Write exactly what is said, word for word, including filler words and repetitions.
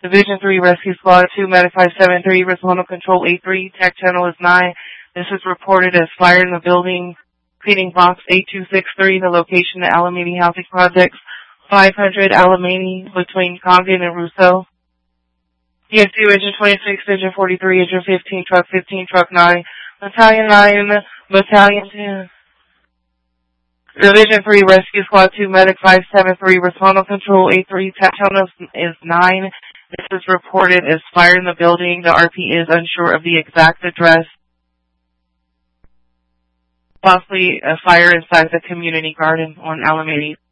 Division three Rescue Squad two, Medic five seven three, Horizontal Control eight three, Tech Channel is nine. This is reported as fire in the building, Cleaning Box eight two six three, the location of Alamany Housing Projects, five hundred Alamany between Congdon and Rousseau. D S two, Engine twenty-six, Engine forty-three, Engine fifteen, Truck fifteen, Truck nine, Battalion nine, Battalion ten. Division three Rescue Squad two, Medic five seven three, Horizontal Control eight three, Tech Channel is nine. This is reported as fire in the building. The R P is unsure of the exact address. Possibly a fire inside the community garden on Alamany.